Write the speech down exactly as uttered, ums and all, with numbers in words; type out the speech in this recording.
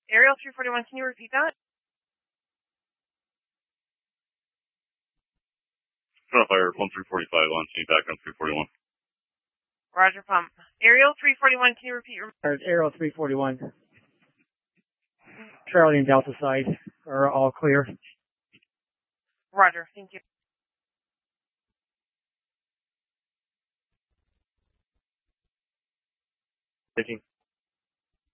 Aerial three forty-one, can you repeat that? Front fire, one three forty-five on scene, back on three forty-one. Roger, pump. Aerial three forty-one, can you repeat your... Aerial three forty-one. Charlie and Delta side are all clear. Roger, thank you. Taking.